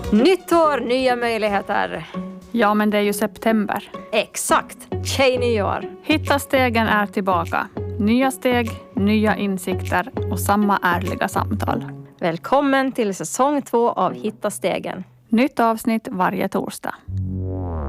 Nytt år, nya möjligheter. Ja, men det är ju september. Exakt, tjejnyår. Hitta stegen är tillbaka. Nya steg, nya insikter och samma ärliga samtal. Välkommen till säsong 2 av Hitta stegen. Nytt avsnitt varje torsdag.